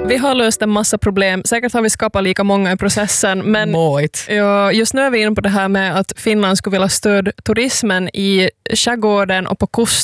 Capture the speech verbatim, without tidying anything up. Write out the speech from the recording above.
Vi har löst en massa problem. Säkert har vi skapat lika många i processen. Men ja, just nu är vi inne på det här med att Finland skulle vilja stödja turismen i skärgården och på kusten